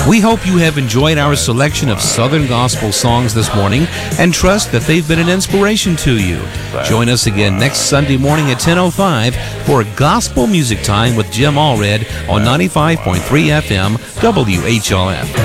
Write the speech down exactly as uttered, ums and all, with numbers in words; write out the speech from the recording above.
We hope you have enjoyed our selection of Southern gospel songs this morning and trust that they've been an inspiration to you. Join us again next Sunday morning at ten oh five for Gospel Music Time with Jim Allred on ninety-five point three F M W H L F.